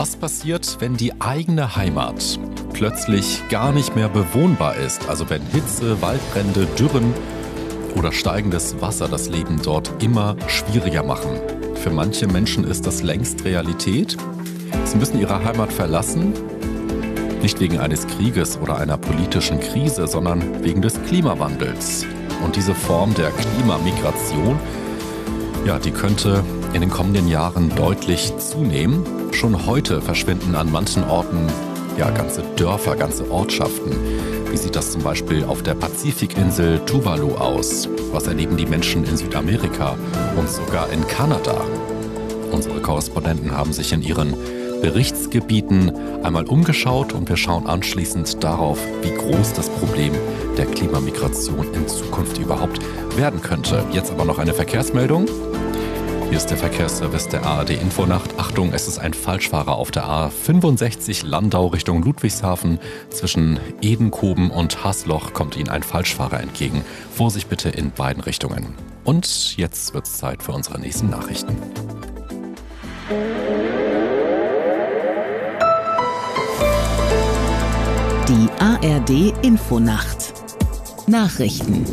Was passiert, wenn die eigene Heimat plötzlich gar nicht mehr bewohnbar ist? Also wenn Hitze, Waldbrände, Dürren oder steigendes Wasser das Leben dort immer schwieriger machen. Für manche Menschen ist das längst Realität. Sie müssen ihre Heimat verlassen, nicht wegen eines Krieges oder einer politischen Krise, sondern wegen des Klimawandels. Und diese Form der Klimamigration, ja, die könnte in den kommenden Jahren deutlich zunehmen. Schon heute verschwinden an manchen Orten ja ganze Dörfer, ganze Ortschaften. Wie sieht das zum Beispiel auf der Pazifikinsel Tuvalu aus? Was erleben die Menschen in Südamerika und sogar in Kanada? Unsere Korrespondenten haben sich in ihren Berichtsgebieten einmal umgeschaut und wir schauen anschließend darauf, wie groß das Problem der Klimamigration in Zukunft überhaupt werden könnte. Jetzt aber noch eine Verkehrsmeldung. Hier ist der Verkehrsservice der ARD Infonacht. Achtung, es ist ein Falschfahrer auf der A65 Landau Richtung Ludwigshafen. Zwischen Edenkoben und Hasloch kommt Ihnen ein Falschfahrer entgegen. Vorsicht bitte in beiden Richtungen. Und jetzt wird es Zeit für unsere nächsten Nachrichten. Die ARD Infonacht. Nachrichten.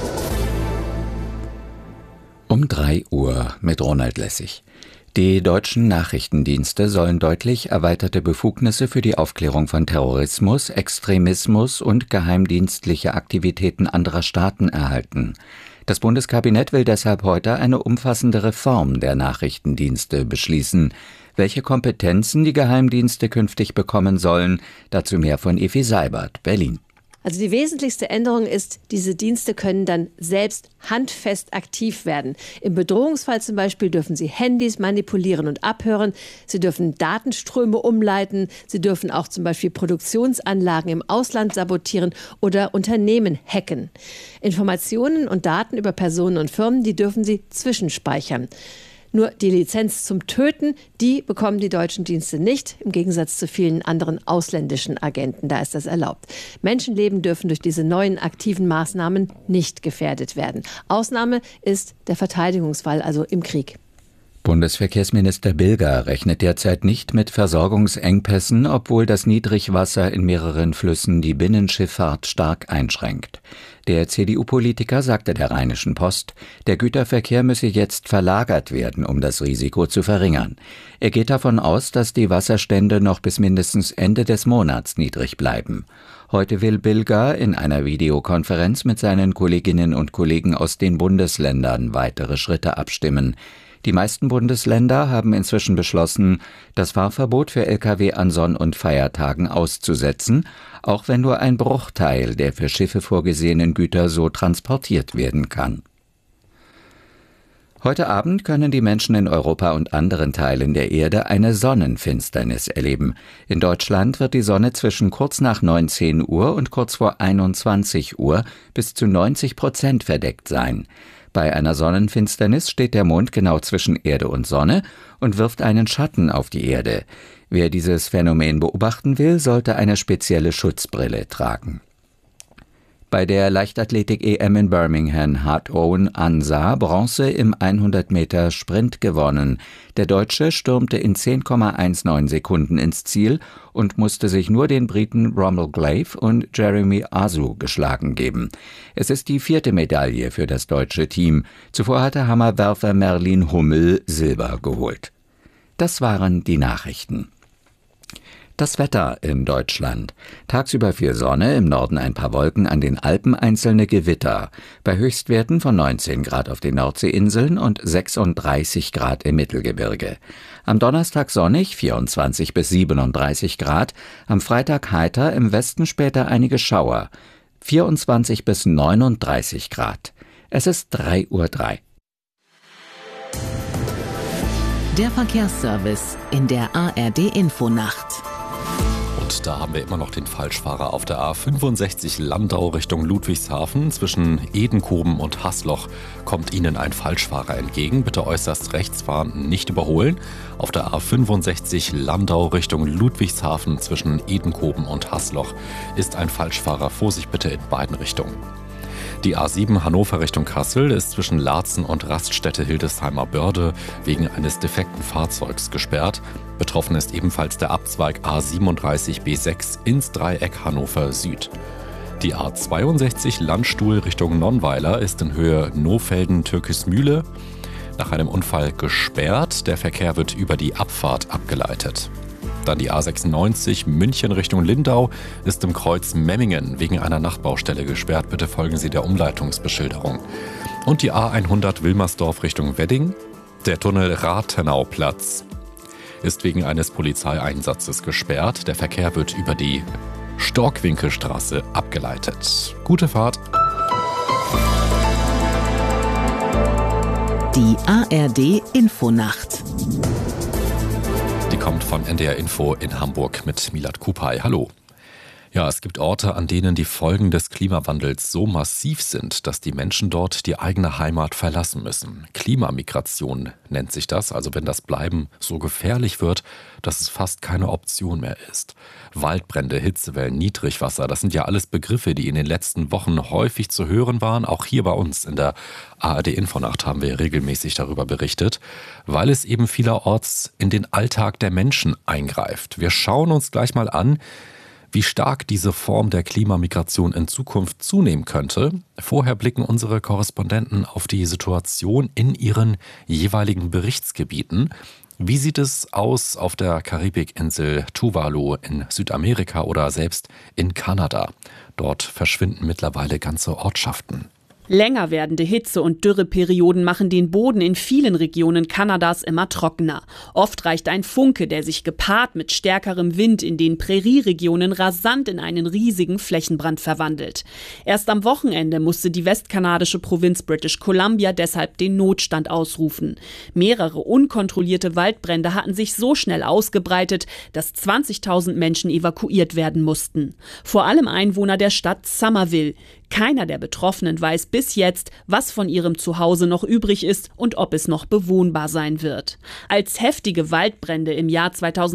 Um 3 Uhr mit Ronald Lessig. Die deutschen Nachrichtendienste sollen deutlich erweiterte Befugnisse für die Aufklärung von Terrorismus, Extremismus und geheimdienstliche Aktivitäten anderer Staaten erhalten. Das Bundeskabinett will deshalb heute eine umfassende Reform der Nachrichtendienste beschließen. Welche Kompetenzen die Geheimdienste künftig bekommen sollen, dazu mehr von Evi Seibert, Berlin. Also die wesentlichste Änderung ist, diese Dienste können dann selbst handfest aktiv werden. Im Bedrohungsfall zum Beispiel dürfen sie Handys manipulieren und abhören. Sie dürfen Datenströme umleiten. Sie dürfen auch zum Beispiel Produktionsanlagen im Ausland sabotieren oder Unternehmen hacken. Informationen und Daten über Personen und Firmen, die dürfen sie zwischenspeichern. Nur die Lizenz zum Töten, die bekommen die deutschen Dienste nicht, im Gegensatz zu vielen anderen ausländischen Agenten. Da ist das erlaubt. Menschenleben dürfen durch diese neuen aktiven Maßnahmen nicht gefährdet werden. Ausnahme ist der Verteidigungsfall, also im Krieg. Bundesverkehrsminister Bilger rechnet derzeit nicht mit Versorgungsengpässen, obwohl das Niedrigwasser in mehreren Flüssen die Binnenschifffahrt stark einschränkt. Der CDU-Politiker sagte der Rheinischen Post, der Güterverkehr müsse jetzt verlagert werden, um das Risiko zu verringern. Er geht davon aus, dass die Wasserstände noch bis mindestens Ende des Monats niedrig bleiben. Heute will Bilger in einer Videokonferenz mit seinen Kolleginnen und Kollegen aus den Bundesländern weitere Schritte abstimmen. Die meisten Bundesländer haben inzwischen beschlossen, das Fahrverbot für Lkw an Sonn- und Feiertagen auszusetzen, auch wenn nur ein Bruchteil der für Schiffe vorgesehenen Güter so transportiert werden kann. Heute Abend können die Menschen in Europa und anderen Teilen der Erde eine Sonnenfinsternis erleben. In Deutschland wird die Sonne zwischen kurz nach 19 Uhr und kurz vor 21 Uhr bis zu 90% verdeckt sein. Bei einer Sonnenfinsternis steht der Mond genau zwischen Erde und Sonne und wirft einen Schatten auf die Erde. Wer dieses Phänomen beobachten will, sollte eine spezielle Schutzbrille tragen. Bei der Leichtathletik-EM in Birmingham hat Owen Ansah Bronze im 100-Meter-Sprint gewonnen. Der Deutsche stürmte in 10,19 Sekunden ins Ziel und musste sich nur den Briten Rommel Glaive und Jeremy Asu geschlagen geben. Es ist die 4. Medaille für das deutsche Team. Zuvor hatte Hammerwerfer Merlin Hummel Silber geholt. Das waren die Nachrichten. Das Wetter in Deutschland. Tagsüber viel Sonne, im Norden ein paar Wolken, an den Alpen einzelne Gewitter. Bei Höchstwerten von 19 Grad auf den Nordseeinseln und 36 Grad im Mittelgebirge. Am Donnerstag sonnig, 24 bis 37 Grad. Am Freitag heiter, im Westen später einige Schauer. 24 bis 39 Grad. Es ist 3:03 Uhr. Der Verkehrsservice in der ARD Infonacht. Und da haben wir immer noch den Falschfahrer auf der A65 Landau Richtung Ludwigshafen. Zwischen Edenkoben und Hasloch kommt Ihnen ein Falschfahrer entgegen. Bitte äußerst rechts fahren, nicht überholen. Auf der A65 Landau Richtung Ludwigshafen zwischen Edenkoben und Hasloch ist ein Falschfahrer. Vorsicht bitte in beiden Richtungen. Die A7 Hannover Richtung Kassel ist zwischen Laatzen und Raststätte Hildesheimer Börde wegen eines defekten Fahrzeugs gesperrt. Betroffen ist ebenfalls der Abzweig A37B6 ins Dreieck Hannover Süd. Die A62 Landstuhl Richtung Nonnweiler ist in Höhe Nohfelden-Türkismühle nach einem Unfall gesperrt. Der Verkehr wird über die Abfahrt abgeleitet. Dann die A96 München Richtung Lindau ist im Kreuz Memmingen wegen einer Nachtbaustelle gesperrt. Bitte folgen Sie der Umleitungsbeschilderung. Und die A100 Wilmersdorf Richtung Wedding. Der Tunnel Rathenauplatz ist wegen eines Polizeieinsatzes gesperrt. Der Verkehr wird über die Storkwinkelstraße abgeleitet. Gute Fahrt. Die ARD Infonacht. Die kommt von NDR Info in Hamburg mit Milad Kupay. Hallo. Ja, es gibt Orte, an denen die Folgen des Klimawandels so massiv sind, dass die Menschen dort die eigene Heimat verlassen müssen. Klimamigration nennt sich das, also wenn das Bleiben so gefährlich wird, dass es fast keine Option mehr ist. Waldbrände, Hitzewellen, Niedrigwasser, das sind ja alles Begriffe, die in den letzten Wochen häufig zu hören waren. Auch hier bei uns in der ARD Infonacht haben wir regelmäßig darüber berichtet, weil es eben vielerorts in den Alltag der Menschen eingreift. Wir schauen uns gleich mal an, wie stark diese Form der Klimamigration in Zukunft zunehmen könnte. Vorher blicken unsere Korrespondenten auf die Situation in ihren jeweiligen Berichtsgebieten. Wie sieht es aus auf der Karibikinsel Tuvalu in Südamerika oder selbst in Kanada? Dort verschwinden mittlerweile ganze Ortschaften. Länger werdende Hitze- und Dürreperioden machen den Boden in vielen Regionen Kanadas immer trockener. Oft reicht ein Funke, der sich gepaart mit stärkerem Wind in den Prärieregionen rasant in einen riesigen Flächenbrand verwandelt. Erst am Wochenende musste die westkanadische Provinz British Columbia deshalb den Notstand ausrufen. Mehrere unkontrollierte Waldbrände hatten sich so schnell ausgebreitet, dass 20.000 Menschen evakuiert werden mussten. Vor allem Einwohner der Stadt Summerville. Keiner der Betroffenen weiß bis jetzt, was von ihrem Zuhause noch übrig ist und ob es noch bewohnbar sein wird. Als heftige Waldbrände im Jahr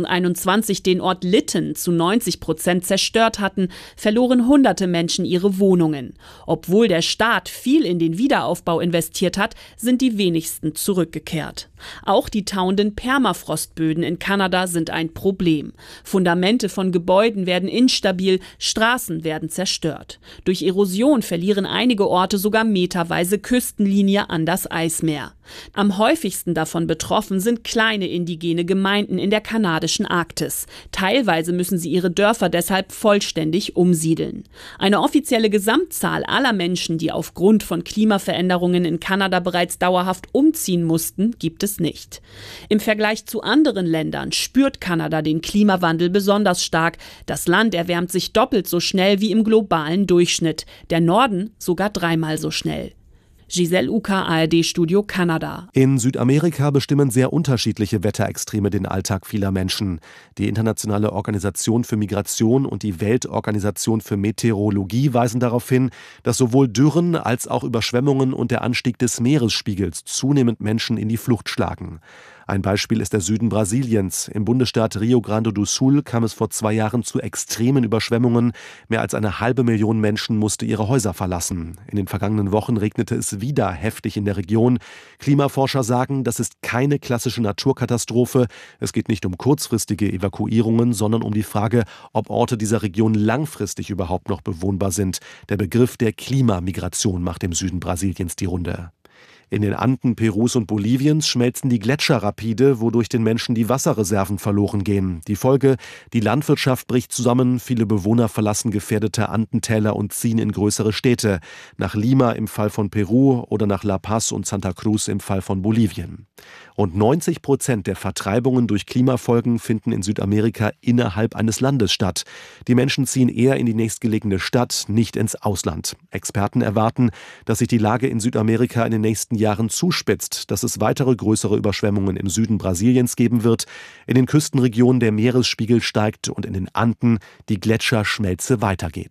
2021 den Ort Lytton zu 90% zerstört hatten, verloren hunderte Menschen ihre Wohnungen. Obwohl der Staat viel in den Wiederaufbau investiert hat, sind die wenigsten zurückgekehrt. Auch die tauenden Permafrostböden in Kanada sind ein Problem. Fundamente von Gebäuden werden instabil, Straßen werden zerstört. Durch Erosion verlieren einige Orte sogar meterweise Küstenlinie an das Eismeer. Am häufigsten davon betroffen sind kleine indigene Gemeinden in der kanadischen Arktis. Teilweise müssen sie ihre Dörfer deshalb vollständig umsiedeln. Eine offizielle Gesamtzahl aller Menschen, die aufgrund von Klimaveränderungen in Kanada bereits dauerhaft umziehen mussten, gibt es nicht. Im Vergleich zu anderen Ländern spürt Kanada den Klimawandel besonders stark. Das Land erwärmt sich doppelt so schnell wie im globalen Durchschnitt. Der Norden sogar dreimal so schnell. Giselle Uka, ARD-Studio Kanada. In Südamerika bestimmen sehr unterschiedliche Wetterextreme den Alltag vieler Menschen. Die Internationale Organisation für Migration und die Weltorganisation für Meteorologie weisen darauf hin, dass sowohl Dürren als auch Überschwemmungen und der Anstieg des Meeresspiegels zunehmend Menschen in die Flucht schlagen. Ein Beispiel ist der Süden Brasiliens. Im Bundesstaat Rio Grande do Sul kam es vor 2 Jahren zu extremen Überschwemmungen. Mehr als 500.000 Menschen mussten ihre Häuser verlassen. In den vergangenen Wochen regnete es wieder heftig in der Region. Klimaforscher sagen, das ist keine klassische Naturkatastrophe. Es geht nicht um kurzfristige Evakuierungen, sondern um die Frage, ob Orte dieser Region langfristig überhaupt noch bewohnbar sind. Der Begriff der Klimamigration macht im Süden Brasiliens die Runde. In den Anden Perus und Boliviens schmelzen die Gletscher rapide, wodurch den Menschen die Wasserreserven verloren gehen. Die Folge: die Landwirtschaft bricht zusammen, viele Bewohner verlassen gefährdete Andentäler und ziehen in größere Städte. Nach Lima im Fall von Peru oder nach La Paz und Santa Cruz im Fall von Bolivien. Und 90% der Vertreibungen durch Klimafolgen finden in Südamerika innerhalb eines Landes statt. Die Menschen ziehen eher in die nächstgelegene Stadt, nicht ins Ausland. Experten erwarten, dass sich die Lage in Südamerika in den nächsten Jahren zuspitzt, dass es weitere größere Überschwemmungen im Süden Brasiliens geben wird, in den Küstenregionen der Meeresspiegel steigt und in den Anden die Gletscherschmelze weitergeht.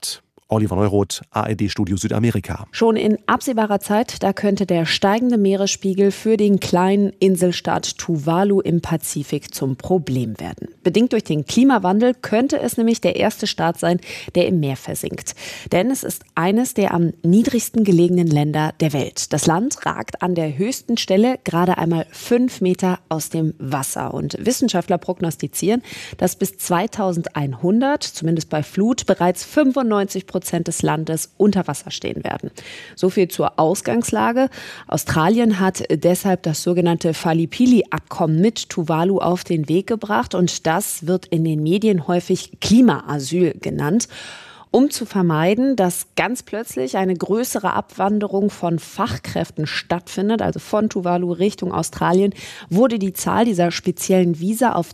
Oliver Neuroth, ARD-Studio Südamerika. Schon in absehbarer Zeit, da könnte der steigende Meeresspiegel für den kleinen Inselstaat Tuvalu im Pazifik zum Problem werden. Bedingt durch den Klimawandel könnte es nämlich der erste Staat sein, der im Meer versinkt. Denn es ist eines der am niedrigsten gelegenen Länder der Welt. Das Land ragt an der höchsten Stelle gerade einmal 5 Meter aus dem Wasser. Und Wissenschaftler prognostizieren, dass bis 2100, zumindest bei Flut, bereits 95% des Landes unter Wasser stehen werden. So viel zur Ausgangslage. Australien hat deshalb das sogenannte Fallipili-Abkommen mit Tuvalu auf den Weg gebracht und das wird in den Medien häufig Klimaasyl genannt. Um zu vermeiden, dass ganz plötzlich eine größere Abwanderung von Fachkräften stattfindet, also von Tuvalu Richtung Australien, wurde die Zahl dieser speziellen Visa auf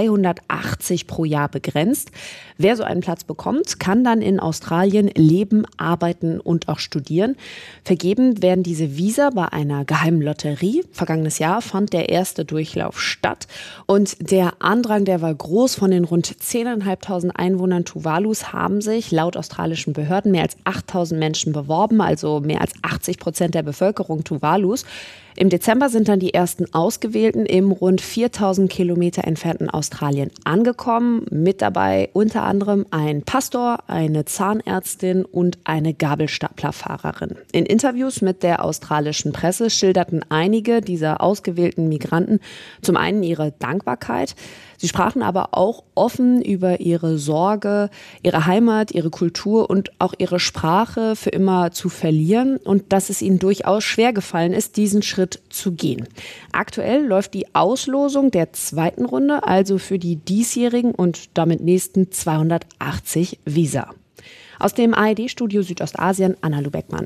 280 pro Jahr begrenzt. Wer so einen Platz bekommt, kann dann in Australien leben, arbeiten und auch studieren. Vergeben werden diese Visa bei einer geheimen Lotterie. Vergangenes Jahr fand der erste Durchlauf statt und der Andrang, der war groß. Von den rund 10.500 Einwohnern Tuvalus haben sich laut australischen Behörden mehr als 8.000 Menschen beworben, also mehr als 80% der Bevölkerung Tuvalus. Im Dezember sind dann die ersten Ausgewählten im rund 4.000 Kilometer entfernten Australien angekommen. Mit dabei unter anderem ein Pastor, eine Zahnärztin und eine Gabelstaplerfahrerin. In Interviews mit der australischen Presse schilderten einige dieser ausgewählten Migranten zum einen ihre Dankbarkeit. Sie sprachen aber auch offen über ihre Sorge, ihre Heimat, ihre Kultur und auch ihre Sprache für immer zu verlieren und dass es ihnen durchaus schwer gefallen ist, diesen Schritt zu gehen. Aktuell läuft die Auslosung der zweiten Runde, also für die diesjährigen und damit nächsten 280 Visa. Aus dem ARD-Studio Südostasien, Anna Lubeckmann.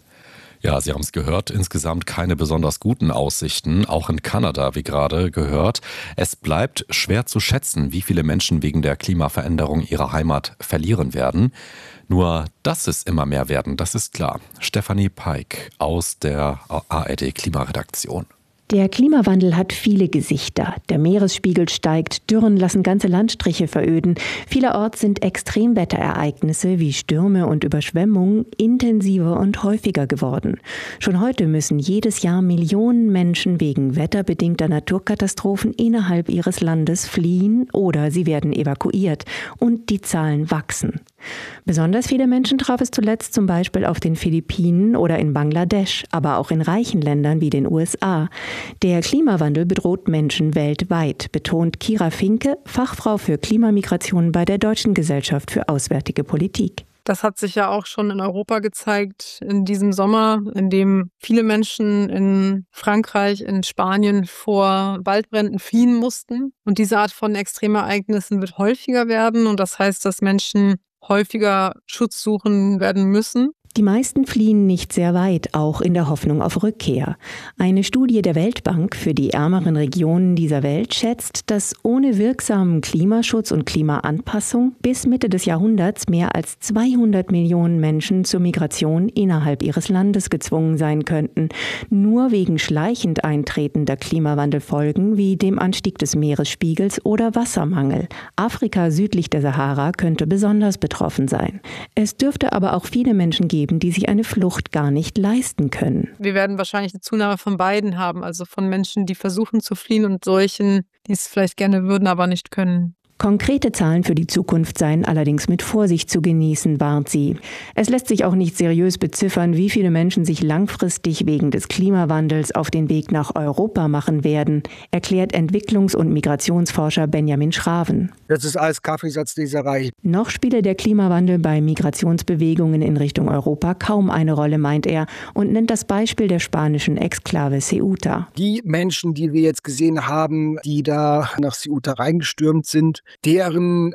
Ja, Sie haben es gehört, insgesamt keine besonders guten Aussichten, auch in Kanada, wie gerade gehört. Es bleibt schwer zu schätzen, wie viele Menschen wegen der Klimaveränderung ihre Heimat verlieren werden. Nur, dass es immer mehr werden, das ist klar. Stefanie Peik aus der ARD-Klimaredaktion. Der Klimawandel hat viele Gesichter. Der Meeresspiegel steigt, Dürren lassen ganze Landstriche veröden. Vielerorts sind Extremwetterereignisse wie Stürme und Überschwemmungen intensiver und häufiger geworden. Schon heute müssen jedes Jahr Millionen Menschen wegen wetterbedingter Naturkatastrophen innerhalb ihres Landes fliehen oder sie werden evakuiert. Und die Zahlen wachsen. Besonders viele Menschen traf es zuletzt zum Beispiel auf den Philippinen oder in Bangladesch, aber auch in reichen Ländern wie den USA. Der Klimawandel bedroht Menschen weltweit, betont Kira Finke, Fachfrau für Klimamigration bei der Deutschen Gesellschaft für Auswärtige Politik. Das hat sich ja auch schon in Europa gezeigt in diesem Sommer, in dem viele Menschen in Frankreich, in Spanien vor Waldbränden fliehen mussten. Und diese Art von Extremereignissen wird häufiger werden. Und das heißt, dass Menschen häufiger Schutz suchen werden müssen. Die meisten fliehen nicht sehr weit, auch in der Hoffnung auf Rückkehr. Eine Studie der Weltbank für die ärmeren Regionen dieser Welt schätzt, dass ohne wirksamen Klimaschutz und Klimaanpassung bis Mitte des Jahrhunderts mehr als 200 Millionen Menschen zur Migration innerhalb ihres Landes gezwungen sein könnten. Nur wegen schleichend eintretender Klimawandelfolgen wie dem Anstieg des Meeresspiegels oder Wassermangel. Afrika südlich der Sahara könnte besonders betroffen sein. Es dürfte aber auch viele Menschen geben, die sich eine Flucht gar nicht leisten können. Wir werden wahrscheinlich eine Zunahme von beiden haben, also von Menschen, die versuchen zu fliehen und solchen, die es vielleicht gerne würden, aber nicht können. Konkrete Zahlen für die Zukunft seien allerdings mit Vorsicht zu genießen, warnt sie. Es lässt sich auch nicht seriös beziffern, wie viele Menschen sich langfristig wegen des Klimawandels auf den Weg nach Europa machen werden, erklärt Entwicklungs- und Migrationsforscher Benjamin Schraven. Das ist alles Kaffeesatzleserei. Noch spiele der Klimawandel bei Migrationsbewegungen in Richtung Europa kaum eine Rolle, meint er, und nennt das Beispiel der spanischen Exklave Ceuta. Die Menschen, die wir jetzt gesehen haben, die da nach Ceuta reingestürmt sind, deren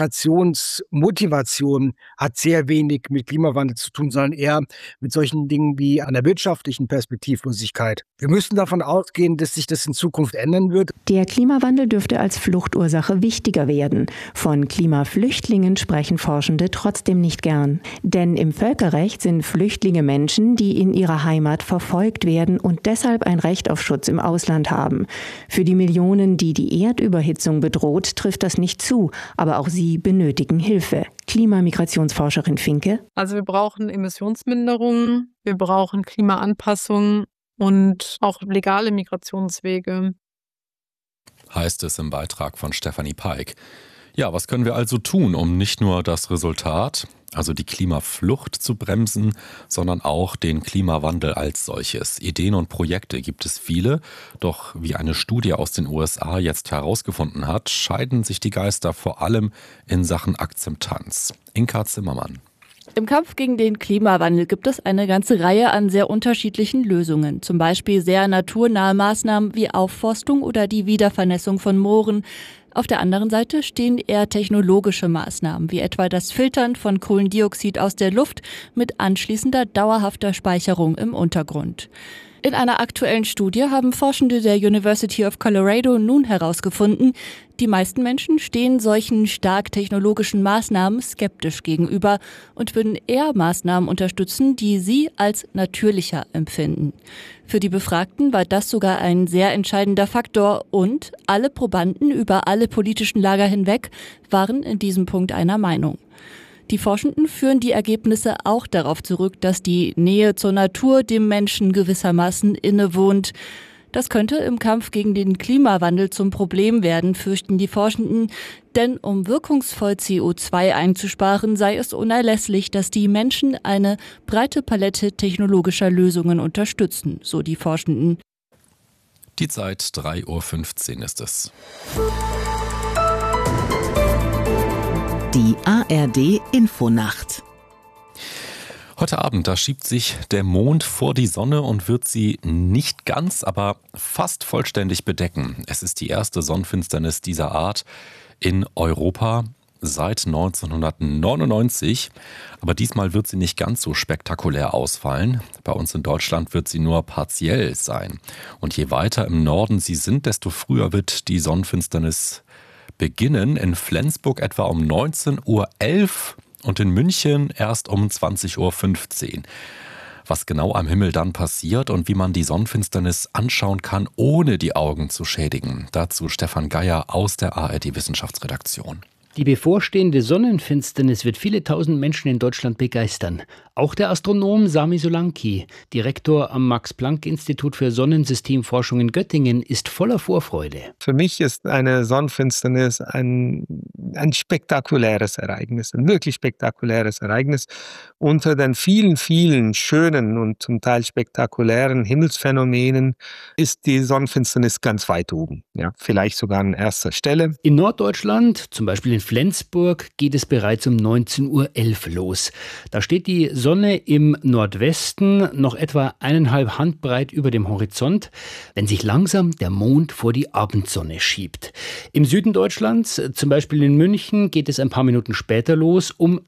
Migrationsmotivation hat sehr wenig mit Klimawandel zu tun, sondern eher mit solchen Dingen wie einer wirtschaftlichen Perspektivlosigkeit. Wir müssen davon ausgehen, dass sich das in Zukunft ändern wird. Der Klimawandel dürfte als Fluchtursache wichtiger werden. Von Klimaflüchtlingen sprechen Forschende trotzdem nicht gern. Denn im Völkerrecht sind Flüchtlinge Menschen, die in ihrer Heimat verfolgt werden und deshalb ein Recht auf Schutz im Ausland haben. Für die Millionen, die die Erdüberhitzung bedroht, trifft das nicht zu, aber auch sie benötigen Hilfe. Klimamigrationsforscherin Finke. Also wir brauchen Emissionsminderungen, wir brauchen Klimaanpassung und auch legale Migrationswege. Heißt es im Beitrag von Stefanie Peik. Ja, was können wir also tun, um nicht nur das Resultat, also die Klimaflucht zu bremsen, sondern auch den Klimawandel als solches? Ideen und Projekte gibt es viele, doch wie eine Studie aus den USA jetzt herausgefunden hat, scheiden sich die Geister vor allem in Sachen Akzeptanz. Inka Zimmermann. Im Kampf gegen den Klimawandel gibt es eine ganze Reihe an sehr unterschiedlichen Lösungen. Zum Beispiel sehr naturnahe Maßnahmen wie Aufforstung oder die Wiedervernässung von Mooren. Auf der anderen Seite stehen eher technologische Maßnahmen, wie etwa das Filtern von Kohlendioxid aus der Luft mit anschließender dauerhafter Speicherung im Untergrund. In einer aktuellen Studie haben Forschende der University of Colorado nun herausgefunden, die meisten Menschen stehen solchen stark technologischen Maßnahmen skeptisch gegenüber und würden eher Maßnahmen unterstützen, die sie als natürlicher empfinden. Für die Befragten war das sogar ein sehr entscheidender Faktor und alle Probanden über alle politischen Lager hinweg waren in diesem Punkt einer Meinung. Die Forschenden führen die Ergebnisse auch darauf zurück, dass die Nähe zur Natur dem Menschen gewissermaßen innewohnt. Das könnte im Kampf gegen den Klimawandel zum Problem werden, fürchten die Forschenden. Denn um wirkungsvoll CO2 einzusparen, sei es unerlässlich, dass die Menschen eine breite Palette technologischer Lösungen unterstützen, so die Forschenden. Die Zeit 3:15 Uhr ist es. Die ARD Infonacht. Heute Abend, da schiebt sich der Mond vor die Sonne und wird sie nicht ganz, aber fast vollständig bedecken. Es ist die erste Sonnenfinsternis dieser Art in Europa seit 1999. Aber diesmal wird sie nicht ganz so spektakulär ausfallen. Bei uns in Deutschland wird sie nur partiell sein. Und je weiter im Norden sie sind, desto früher wird die Sonnenfinsternis beginnen. In Flensburg etwa um 19:11 Uhr und in München erst um 20:15 Uhr. Was genau am Himmel dann passiert und wie man die Sonnenfinsternis anschauen kann, ohne die Augen zu schädigen. Dazu Stefan Geier aus der ARD Wissenschaftsredaktion. Die bevorstehende Sonnenfinsternis wird viele tausend Menschen in Deutschland begeistern. Auch der Astronom Sami Solanki, Direktor am Max-Planck-Institut für Sonnensystemforschung in Göttingen, ist voller Vorfreude. Für mich ist eine Sonnenfinsternis ein spektakuläres Ereignis, ein wirklich spektakuläres Ereignis. Unter den vielen, vielen schönen und zum Teil spektakulären Himmelsphänomenen ist die Sonnenfinsternis ganz weit oben. Ja, vielleicht sogar an erster Stelle. In Norddeutschland, zum Beispiel in Flensburg, geht es bereits um 19:11 Uhr los. Da steht die Sonne im Nordwesten noch etwa 1,5 Handbreit über dem Horizont, wenn sich langsam der Mond vor die Abendsonne schiebt. Im Süden Deutschlands, zum Beispiel in München, geht es ein paar Minuten später los, um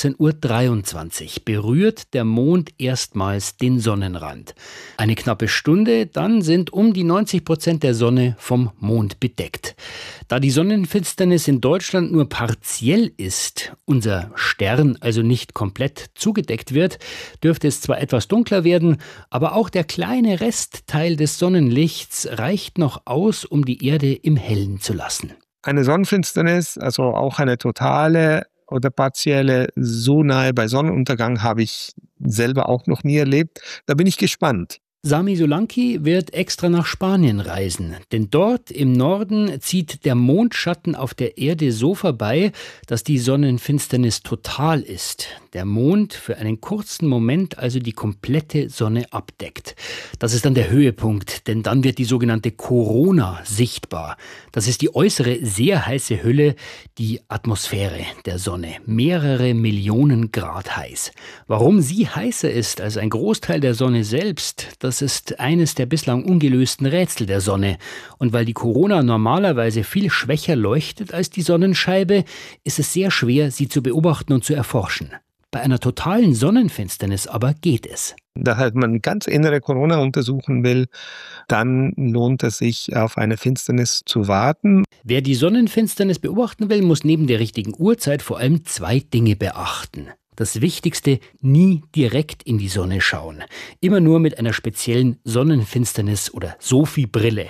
19:23 Uhr. Berührt der Mond erstmals den Sonnenrand. Eine knappe Stunde, dann sind um die 90% der Sonne vom Mond bedeckt. Da die Sonnenfinsternis in Deutschland nur partiell ist, unser Stern also nicht komplett zugedeckt wird, dürfte es zwar etwas dunkler werden, aber auch der kleine Restteil des Sonnenlichts reicht noch aus, um die Erde im Hellen zu lassen. Eine Sonnenfinsternis, also auch eine totale oder partielle, so nahe bei Sonnenuntergang habe ich selber auch noch nie erlebt. Da bin ich gespannt. Sami Solanki wird extra nach Spanien reisen, denn dort im Norden zieht der Mondschatten auf der Erde so vorbei, dass die Sonnenfinsternis total ist. Der Mond für einen kurzen Moment also die komplette Sonne abdeckt. Das ist dann der Höhepunkt, denn dann wird die sogenannte Corona sichtbar. Das ist die äußere, sehr heiße Hülle, die Atmosphäre der Sonne. Mehrere Millionen Grad heiß. Warum sie heißer ist als ein Großteil der Sonne selbst, das ist eines der bislang ungelösten Rätsel der Sonne. Und weil die Corona normalerweise viel schwächer leuchtet als die Sonnenscheibe, ist es sehr schwer, sie zu beobachten und zu erforschen. Bei einer totalen Sonnenfinsternis aber geht es. Da man ganz innere Corona untersuchen will, dann lohnt es sich, auf eine Finsternis zu warten. Wer die Sonnenfinsternis beobachten will, muss neben der richtigen Uhrzeit vor allem 2 Dinge beachten. Das Wichtigste, nie direkt in die Sonne schauen. Immer nur mit einer speziellen Sonnenfinsternis- oder SOFI-Brille.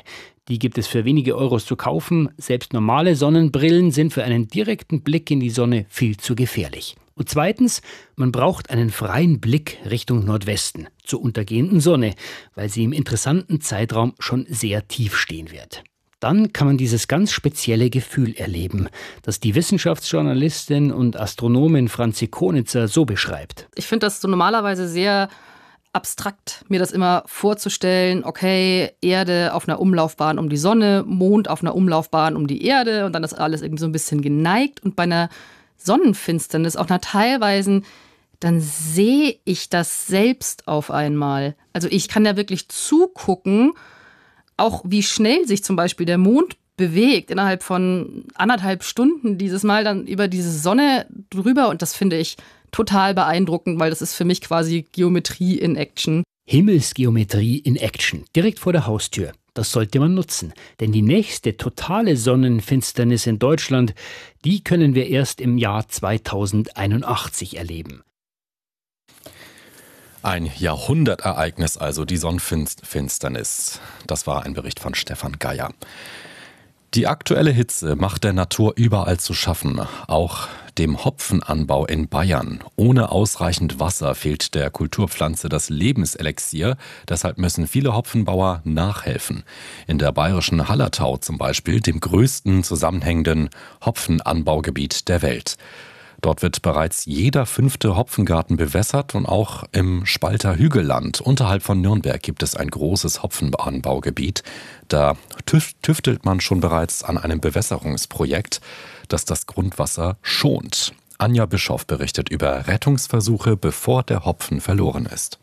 Die gibt es für wenige Euros zu kaufen. Selbst normale Sonnenbrillen sind für einen direkten Blick in die Sonne viel zu gefährlich. Und zweitens, man braucht einen freien Blick Richtung Nordwesten, zur untergehenden Sonne, weil sie im interessanten Zeitraum schon sehr tief stehen wird. Dann kann man dieses ganz spezielle Gefühl erleben, das die Wissenschaftsjournalistin und Astronomin Franzi Konitzer so beschreibt. Ich finde das so normalerweise sehr abstrakt, mir das immer vorzustellen, okay, Erde auf einer Umlaufbahn um die Sonne, Mond auf einer Umlaufbahn um die Erde und dann ist alles irgendwie so ein bisschen geneigt. Und bei einer Sonnenfinsternis, auch einer teilweisen, dann sehe ich das selbst auf einmal. Also ich kann ja wirklich zugucken, auch wie schnell sich zum Beispiel der Mond bewegt, innerhalb von 1,5 Stunden dieses Mal dann über diese Sonne drüber. Und das finde ich total beeindruckend, weil das ist für mich quasi Geometrie in Action. Himmelsgeometrie in Action, direkt vor der Haustür. Das sollte man nutzen, denn die nächste totale Sonnenfinsternis in Deutschland, die können wir erst im Jahr 2081 erleben. Ein Jahrhundertereignis also, die Sonnenfinsternis. Das war ein Bericht von Stefan Geier. Die aktuelle Hitze macht der Natur überall zu schaffen, auch dem Hopfenanbau in Bayern. Ohne ausreichend Wasser fehlt der Kulturpflanze das Lebenselixier. Deshalb müssen viele Hopfenbauer nachhelfen. In der bayerischen Hallertau zum Beispiel, dem größten zusammenhängenden Hopfenanbaugebiet der Welt. Dort wird bereits jeder 5. Hopfengarten bewässert und auch im Spalter Hügelland unterhalb von Nürnberg gibt es ein großes Hopfenanbaugebiet. Da tüftelt man schon bereits an einem Bewässerungsprojekt, das das Grundwasser schont. Anja Bischoff berichtet über Rettungsversuche, bevor der Hopfen verloren ist.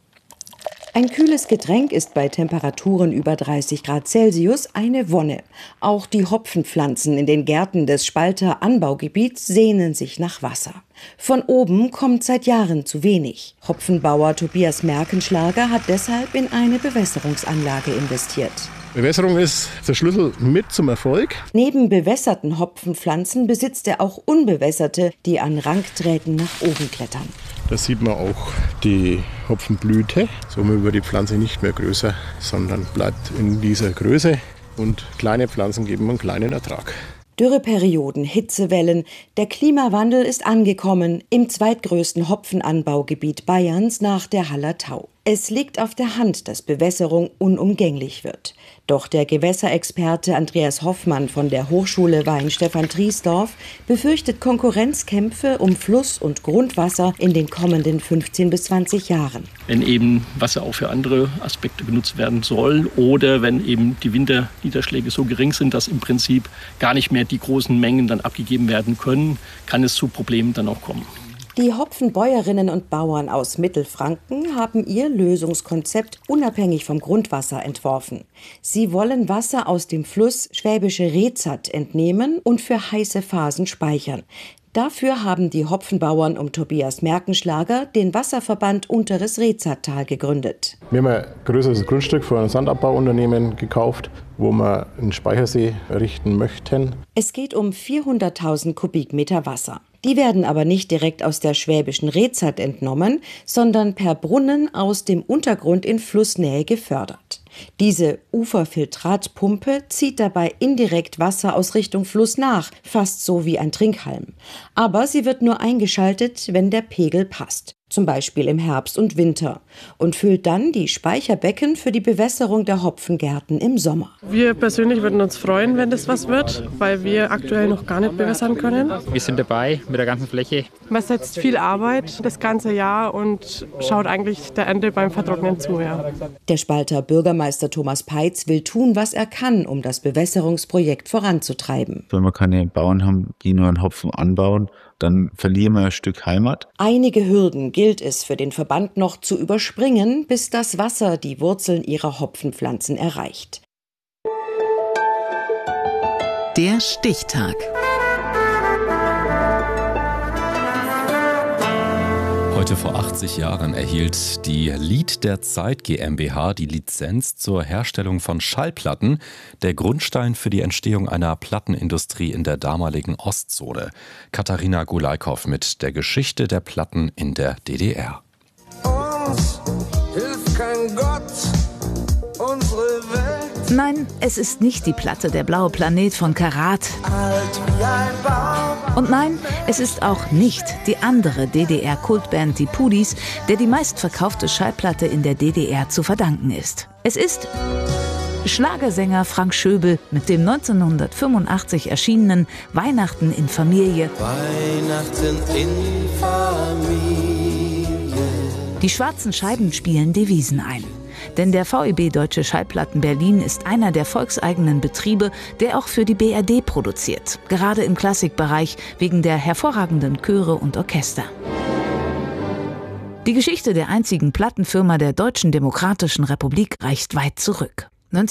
Ein kühles Getränk ist bei Temperaturen über 30 Grad Celsius eine Wonne. Auch die Hopfenpflanzen in den Gärten des Spalter Anbaugebiets sehnen sich nach Wasser. Von oben kommt seit Jahren zu wenig. Hopfenbauer Tobias Merkenschlager hat deshalb in eine Bewässerungsanlage investiert. Bewässerung ist der Schlüssel mit zum Erfolg. Neben bewässerten Hopfenpflanzen besitzt er auch unbewässerte, die an Rankdrähten nach oben klettern. Da sieht man auch die Hopfenblüte. Somit wird die Pflanze nicht mehr größer, sondern bleibt in dieser Größe. Und kleine Pflanzen geben einen kleinen Ertrag. Dürreperioden, Hitzewellen, der Klimawandel ist angekommen im zweitgrößten Hopfenanbaugebiet Bayerns nach der Hallertau. Es liegt auf der Hand, dass Bewässerung unumgänglich wird. Doch der Gewässerexperte Andreas Hoffmann von der Hochschule Weinstefan-Triesdorf befürchtet Konkurrenzkämpfe um Fluss- und Grundwasser in den kommenden 15 bis 20 Jahren. Wenn eben Wasser auch für andere Aspekte genutzt werden soll oder wenn eben die Winterniederschläge so gering sind, dass im Prinzip gar nicht mehr die großen Mengen dann abgegeben werden können, kann es zu Problemen dann auch kommen. Die Hopfenbäuerinnen und Bauern aus Mittelfranken haben ihr Lösungskonzept unabhängig vom Grundwasser entworfen. Sie wollen Wasser aus dem Fluss Schwäbische Rezat entnehmen und für heiße Phasen speichern. Dafür haben die Hopfenbauern um Tobias Merkenschlager den Wasserverband Unteres Rezattal gegründet. Wir haben ein größeres Grundstück für ein Sandabbauunternehmen gekauft, wo wir einen Speichersee errichten möchten. Es geht um 400.000 Kubikmeter Wasser. Die werden aber nicht direkt aus der Schwäbischen Rezat entnommen, sondern per Brunnen aus dem Untergrund in Flussnähe gefördert. Diese Uferfiltratpumpe zieht dabei indirekt Wasser aus Richtung Fluss nach, fast so wie ein Trinkhalm. Aber sie wird nur eingeschaltet, wenn der Pegel passt, zum Beispiel im Herbst und Winter, und füllt dann die Speicherbecken für die Bewässerung der Hopfengärten im Sommer. Wir persönlich würden uns freuen, wenn das was wird, weil wir aktuell noch gar nicht bewässern können. Wir sind dabei mit der ganzen Fläche. Man setzt viel Arbeit das ganze Jahr und schaut eigentlich der Ernte beim Vertrocknen zu. Ja. Der Spalter Bürgermeister Thomas Peitz will tun, was er kann, um das Bewässerungsprojekt voranzutreiben. Wenn wir keine Bauern haben, die nur einen Hopfen anbauen, dann verlieren wir ein Stück Heimat. Einige Hürden gilt es für den Verband noch zu überspringen, bis das Wasser die Wurzeln ihrer Hopfenpflanzen erreicht. Der Stichtag. Heute vor 80 Jahren erhielt die Lied der Zeit GmbH die Lizenz zur Herstellung von Schallplatten, der Grundstein für die Entstehung einer Plattenindustrie in der damaligen Ostzone. Katharina Gulaikow mit der Geschichte der Platten in der DDR. Uns hilft kein Gott, unsere Welt Nein, es ist nicht die Platte Der blaue Planet von Karat. Und nein, es ist auch nicht die andere DDR-Kultband Die Pudis, der die meistverkaufte Schallplatte in der DDR zu verdanken ist. Es ist Schlagersänger Frank Schöbel mit dem 1985 erschienenen Weihnachten in Familie. Weihnachten in Familie. Die schwarzen Scheiben spielen Devisen ein. Denn der VEB Deutsche Schallplatten Berlin ist einer der volkseigenen Betriebe, der auch für die BRD produziert. Gerade im Klassikbereich wegen der hervorragenden Chöre und Orchester. Die Geschichte der einzigen Plattenfirma der Deutschen Demokratischen Republik reicht weit zurück.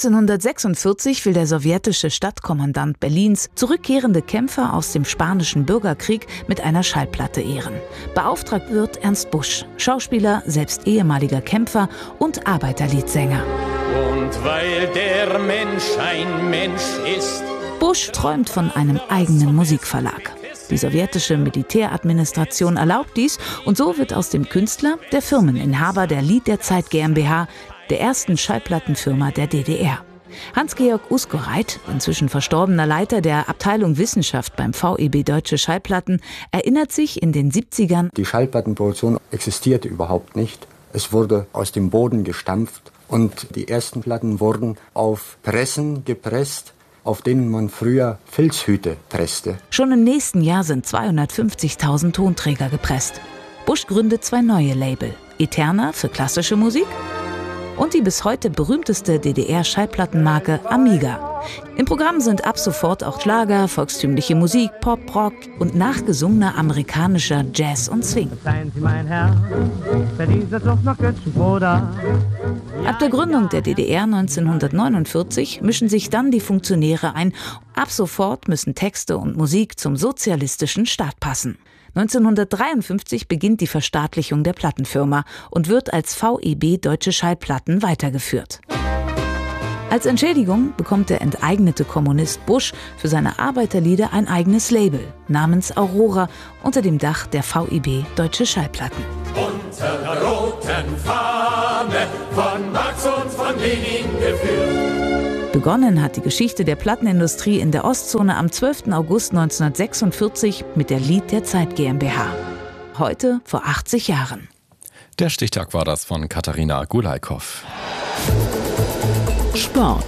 1946 will der sowjetische Stadtkommandant Berlins zurückkehrende Kämpfer aus dem Spanischen Bürgerkrieg mit einer Schallplatte ehren. Beauftragt wird Ernst Busch, Schauspieler, selbst ehemaliger Kämpfer und Arbeiterliedsänger. Und weil der Mensch ein Mensch ist. Busch träumt von einem eigenen Musikverlag. Die sowjetische Militäradministration erlaubt dies und so wird aus dem Künstler der Firmeninhaber der Lied der Zeit GmbH, der ersten Schallplattenfirma der DDR. Hans-Georg Uskoreit, inzwischen verstorbener Leiter der Abteilung Wissenschaft beim VEB Deutsche Schallplatten, erinnert sich in den 70ern: Die Schallplattenproduktion existierte überhaupt nicht. Es wurde aus dem Boden gestampft und die ersten Platten wurden auf Pressen gepresst, auf denen man früher Filzhüte presste. Schon im nächsten Jahr sind 250.000 Tonträger gepresst. Busch gründet 2 neue Label: Eterna für klassische Musik und die bis heute berühmteste DDR-Schallplattenmarke Amiga. Im Programm sind ab sofort auch Schlager, volkstümliche Musik, Pop, Rock und nachgesungener amerikanischer Jazz und Swing. Seien Sie mein Herr, bei dieser Zucht noch Götzenbruder. Ab der Gründung der DDR 1949 mischen sich dann die Funktionäre ein. Ab sofort müssen Texte und Musik zum sozialistischen Staat passen. 1953 beginnt die Verstaatlichung der Plattenfirma und wird als VEB Deutsche Schallplatten weitergeführt. Als Entschädigung bekommt der enteignete Kommunist Busch für seine Arbeiterlieder ein eigenes Label namens Aurora unter dem Dach der VEB Deutsche Schallplatten. Unter der roten Fahne von Marx und von Lenin geführt. Begonnen hat die Geschichte der Plattenindustrie in der Ostzone am 12. August 1946 mit der Lied der Zeit GmbH. Heute vor 80 Jahren. Der Stichtag war das von Katharina Gulaikow. Sport.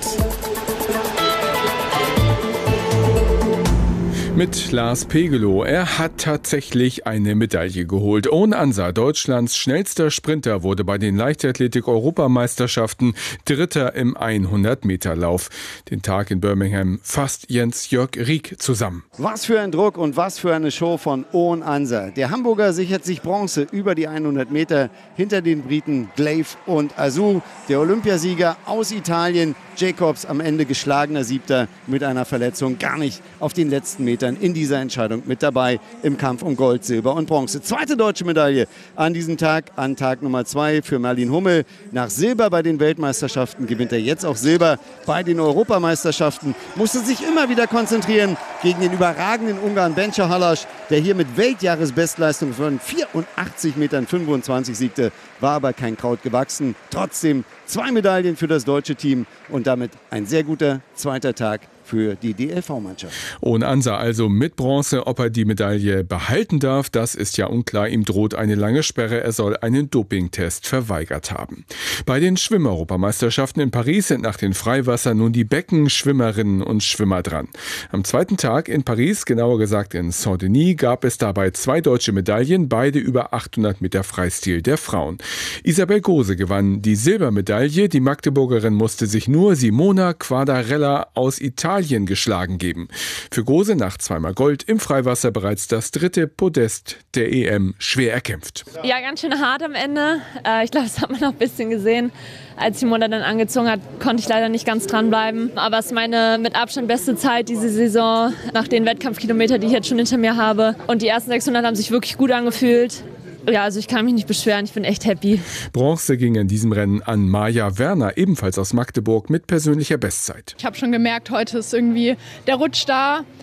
Mit Lars Pegelow. Er hat tatsächlich eine Medaille geholt. Owen Ansa, Deutschlands schnellster Sprinter, wurde bei den Leichtathletik-Europameisterschaften Dritter im 100-Meter-Lauf. Den Tag in Birmingham fasst Jens-Jörg Rieck zusammen. Was für ein Druck und was für eine Show von Owen Ansa. Der Hamburger sichert sich Bronze über die 100 Meter hinter den Briten Glaive und Azou. Der Olympiasieger aus Italien, Jacobs, am Ende geschlagener Siebter mit einer Verletzung, gar nicht auf den letzten Metern in dieser Entscheidung mit dabei im Kampf um Gold, Silber und Bronze. Zweite deutsche Medaille an diesem Tag, an Tag Nummer 2 für Merlin Hummel. Nach Silber bei den Weltmeisterschaften gewinnt er jetzt auch Silber bei den Europameisterschaften. Musste sich immer wieder konzentrieren gegen den überragenden Ungarn Bencha Halas, der hier mit Weltjahresbestleistung von 84,25 Metern siegte, war aber kein Kraut gewachsen. Trotzdem 2 Medaillen für das deutsche Team und damit ein sehr guter zweiter Tag für die DLV-Mannschaft. Owen Ansa also mit Bronze. Ob er die Medaille behalten darf, das ist ja unklar. Ihm droht eine lange Sperre. Er soll einen Dopingtest verweigert haben. Bei den Schwimm-Europameisterschaften in Paris sind nach den Freiwasser nun die Beckenschwimmerinnen und Schwimmer dran. Am zweiten Tag in Paris, genauer gesagt in Saint-Denis, gab es dabei 2 deutsche Medaillen, beide über 800 Meter Freistil der Frauen. Isabel Gose gewann die Silbermedaille. Die Magdeburgerin musste sich nur Simona Quadarella aus Italien geschlagen geben. Für Gose nach 2-mal Gold im Freiwasser bereits das 3. Podest der EM schwer erkämpft. Ja, ganz schön hart am Ende. Ich glaube, das hat man noch ein bisschen gesehen. Als Simona dann angezogen hat, konnte ich leider nicht ganz dranbleiben. Aber es ist meine mit Abstand beste Zeit diese Saison, nach den Wettkampfkilometern, die ich jetzt schon hinter mir habe. Und die ersten 600 haben sich wirklich gut angefühlt. Ja, also ich kann mich nicht beschweren, ich bin echt happy. Bronze ging in diesem Rennen an Maja Werner, ebenfalls aus Magdeburg, mit persönlicher Bestzeit. Ich habe schon gemerkt, heute ist irgendwie der Rutsch da.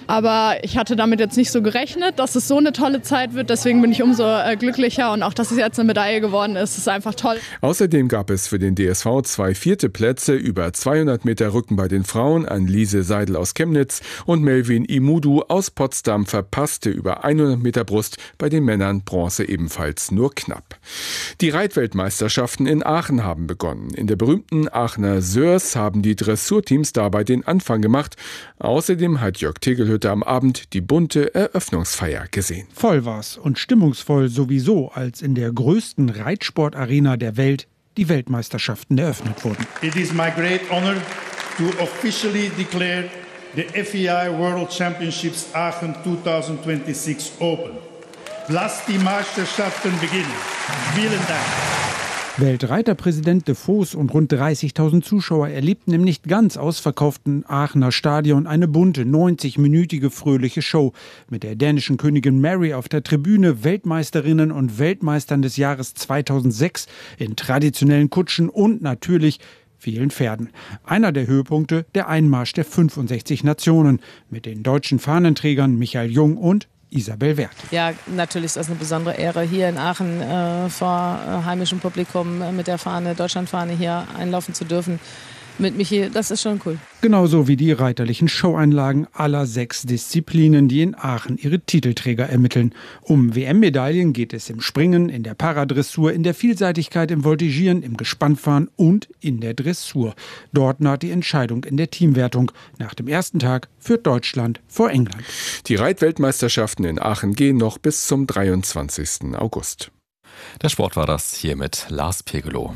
Aber ich hatte damit jetzt nicht so gerechnet, dass es so eine tolle Zeit wird. Deswegen bin ich umso glücklicher. Und auch, dass es jetzt eine Medaille geworden ist, ist einfach toll. Außerdem gab es für den DSV 2 4. Plätze über 200 Meter Rücken bei den Frauen an Lise Seidel aus Chemnitz und Melvin Imudu aus Potsdam verpasste über 100 Meter Brust, bei den Männern Bronze ebenfalls nur knapp. Die Reitweltmeisterschaften in Aachen haben begonnen. In der berühmten Aachener Sörs haben die Dressurteams dabei den Anfang gemacht. Außerdem hat Jörg Tegelhütte am Abend die bunte Eröffnungsfeier gesehen. Voll war's und stimmungsvoll sowieso, als in der größten Reitsportarena der Welt die Weltmeisterschaften eröffnet wurden. It is my great honor to officially declare the FEI World Championships Aachen 2026 open. Lasst die Meisterschaften beginnen. Vielen Dank. Weltreiterpräsident de Vos und rund 30.000 Zuschauer erlebten im nicht ganz ausverkauften Aachener Stadion eine bunte, 90-minütige fröhliche Show mit der dänischen Königin Mary auf der Tribüne, Weltmeisterinnen und Weltmeistern des Jahres 2006 in traditionellen Kutschen und natürlich vielen Pferden. Einer der Höhepunkte, der Einmarsch der 65 Nationen mit den deutschen Fahnenträgern Michael Jung und Isabel Werth. Ja, natürlich ist das eine besondere Ehre, hier in Aachen vor heimischem Publikum mit der Fahne, Deutschlandfahne hier einlaufen zu dürfen. Mit Michi, das ist schon cool. Genauso wie die reiterlichen Showeinlagen aller 6 Disziplinen, die in Aachen ihre Titelträger ermitteln. Um WM-Medaillen geht es im Springen, in der Paradressur, in der Vielseitigkeit, im Voltigieren, im Gespannfahren und in der Dressur. Dort naht die Entscheidung in der Teamwertung. Nach dem ersten Tag führt Deutschland vor England. Die Reitweltmeisterschaften in Aachen gehen noch bis zum 23. August. Der Sport war das hier mit Lars Pegelow.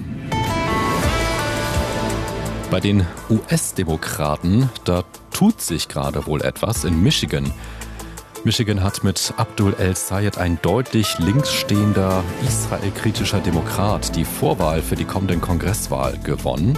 Bei den US-Demokraten, da tut sich gerade wohl etwas in Michigan. Michigan hat mit Abdul El-Sayed, ein deutlich linksstehender, israelkritischer Demokrat, die Vorwahl für die kommende Kongresswahl gewonnen.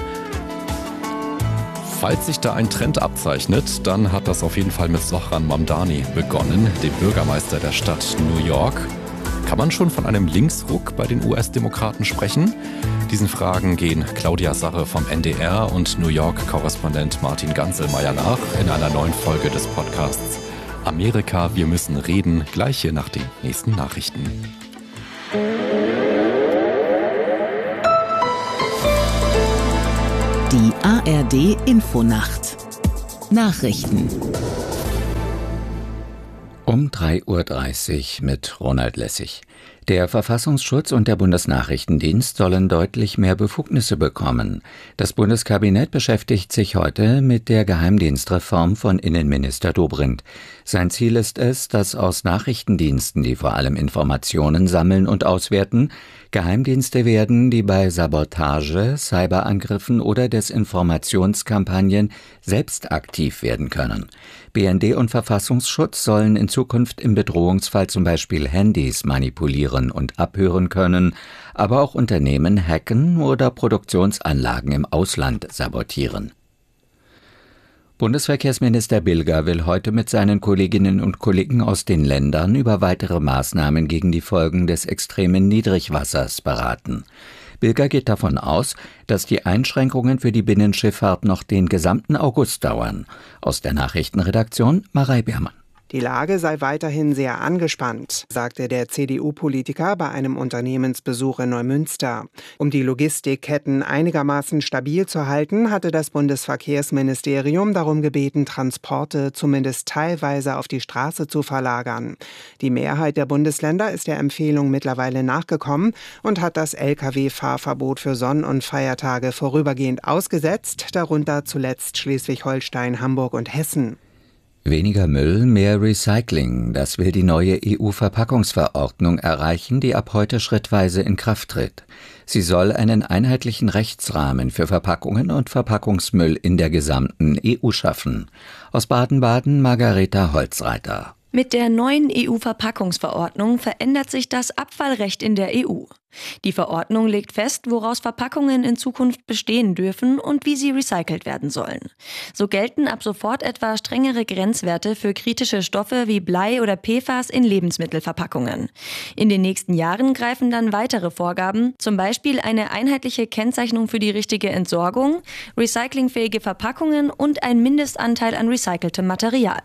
Falls sich da ein Trend abzeichnet, dann hat das auf jeden Fall mit Zohran Mamdani begonnen, dem Bürgermeister der Stadt New York. Kann man schon von einem Linksruck bei den US-Demokraten sprechen? Diesen Fragen gehen Claudia Sarre vom NDR und New York-Korrespondent Martin Ganselmeier nach in einer neuen Folge des Podcasts Amerika, wir müssen reden, gleich hier nach den nächsten Nachrichten. Die ARD Infonacht. Nachrichten. Um 3:30 Uhr mit Ronald Lessig. Der Verfassungsschutz und der Bundesnachrichtendienst sollen deutlich mehr Befugnisse bekommen. Das Bundeskabinett beschäftigt sich heute mit der Geheimdienstreform von Innenminister Dobrindt. Sein Ziel ist es, dass aus Nachrichtendiensten, die vor allem Informationen sammeln und auswerten, Geheimdienste werden, die bei Sabotage, Cyberangriffen oder Desinformationskampagnen selbst aktiv werden können. BND und Verfassungsschutz sollen in Zukunft im Bedrohungsfall zum Beispiel Handys manipulieren und abhören können, aber auch Unternehmen hacken oder Produktionsanlagen im Ausland sabotieren. Bundesverkehrsminister Bilger will heute mit seinen Kolleginnen und Kollegen aus den Ländern über weitere Maßnahmen gegen die Folgen des extremen Niedrigwassers beraten. Bilger geht davon aus, dass die Einschränkungen für die Binnenschifffahrt noch den gesamten August dauern. Aus der Nachrichtenredaktion Marei Beermann. Die Lage sei weiterhin sehr angespannt, sagte der CDU-Politiker bei einem Unternehmensbesuch in Neumünster. Um die Logistikketten einigermaßen stabil zu halten, hatte das Bundesverkehrsministerium darum gebeten, Transporte zumindest teilweise auf die Straße zu verlagern. Die Mehrheit der Bundesländer ist der Empfehlung mittlerweile nachgekommen und hat das Lkw-Fahrverbot für Sonn- und Feiertage vorübergehend ausgesetzt, darunter zuletzt Schleswig-Holstein, Hamburg und Hessen. Weniger Müll, mehr Recycling. Das will die neue EU-Verpackungsverordnung erreichen, die ab heute schrittweise in Kraft tritt. Sie soll einen einheitlichen Rechtsrahmen für Verpackungen und Verpackungsmüll in der gesamten EU schaffen. Aus Baden-Baden Margareta Holzreiter. Mit der neuen EU-Verpackungsverordnung verändert sich das Abfallrecht in der EU. Die Verordnung legt fest, woraus Verpackungen in Zukunft bestehen dürfen und wie sie recycelt werden sollen. So gelten ab sofort etwa strengere Grenzwerte für kritische Stoffe wie Blei oder PFAS in Lebensmittelverpackungen. In den nächsten Jahren greifen dann weitere Vorgaben, zum Beispiel eine einheitliche Kennzeichnung für die richtige Entsorgung, recyclingfähige Verpackungen und ein Mindestanteil an recyceltem Material.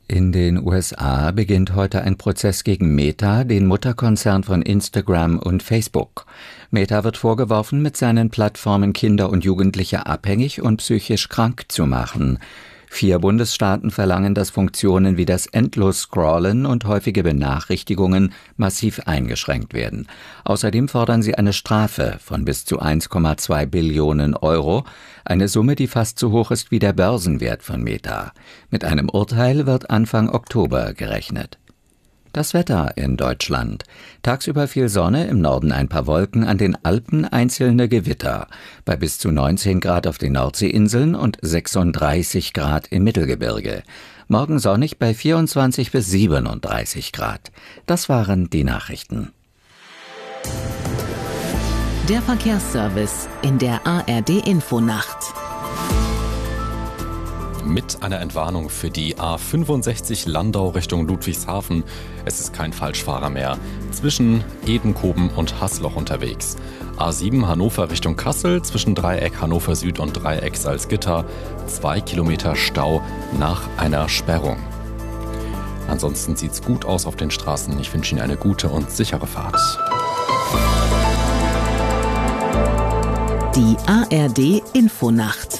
In den USA beginnt heute ein Prozess gegen Meta, den Mutterkonzern von Instagram und Facebook. Meta wird vorgeworfen, mit seinen Plattformen Kinder und Jugendliche abhängig und psychisch krank zu machen. 4 Bundesstaaten verlangen, dass Funktionen wie das Endlos-Scrollen und häufige Benachrichtigungen massiv eingeschränkt werden. Außerdem fordern sie eine Strafe von bis zu 1,2 Billionen Euro, eine Summe, die fast so hoch ist wie der Börsenwert von Meta. Mit einem Urteil wird Anfang Oktober gerechnet. Das Wetter in Deutschland. Tagsüber viel Sonne, im Norden ein paar Wolken, an den Alpen einzelne Gewitter. Bei bis zu 19 Grad auf den Nordseeinseln und 36 Grad im Mittelgebirge. Morgen sonnig bei 24 bis 37 Grad. Das waren die Nachrichten. Der Verkehrsservice in der ARD Infonacht. Mit einer Entwarnung für die A65 Landau Richtung Ludwigshafen. Es ist kein Falschfahrer mehr. Zwischen Edenkoben und Haßloch unterwegs. A7 Hannover Richtung Kassel, zwischen Dreieck Hannover Süd und Dreieck Salzgitter. 2 Kilometer Stau nach einer Sperrung. Ansonsten sieht's gut aus auf den Straßen. Ich wünsche Ihnen eine gute und sichere Fahrt. Die ARD Infonacht.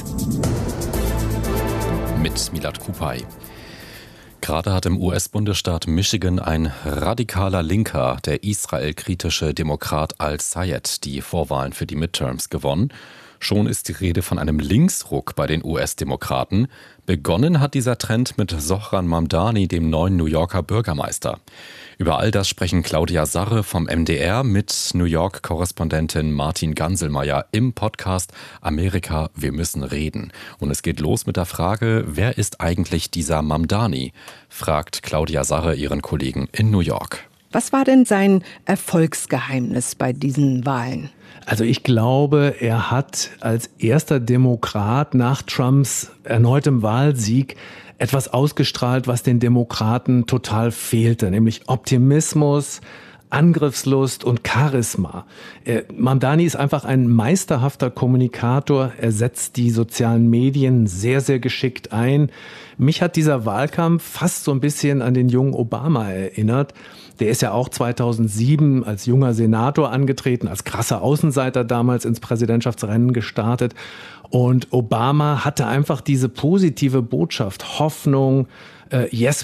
Mit Milad Kupay. Gerade hat im US-Bundesstaat Michigan ein radikaler Linker, der israelkritische Demokrat Al-Sayed, die Vorwahlen für die Midterms gewonnen. Schon ist die Rede von einem Linksruck bei den US-Demokraten. Begonnen hat dieser Trend mit Zohran Mamdani, dem neuen New Yorker Bürgermeister. Über all das sprechen Claudia Sarre vom MDR mit New York-Korrespondentin Martin Ganselmeier im Podcast Amerika, wir müssen reden. Und es geht los mit der Frage, wer ist eigentlich dieser Mamdani? Fragt Claudia Sarre ihren Kollegen in New York. Was war denn sein Erfolgsgeheimnis bei diesen Wahlen? Also ich glaube, er hat als erster Demokrat nach Trumps erneutem Wahlsieg etwas ausgestrahlt, was den Demokraten total fehlte, nämlich Optimismus, Angriffslust und Charisma. Mamdani ist einfach ein meisterhafter Kommunikator. Er setzt die sozialen Medien sehr, sehr geschickt ein. Mich hat dieser Wahlkampf fast so ein bisschen an den jungen Obama erinnert. Der ist ja auch 2007 als junger Senator angetreten, als krasser Außenseiter damals ins Präsidentschaftsrennen gestartet. Und Obama hatte einfach diese positive Botschaft, Hoffnung, Yes,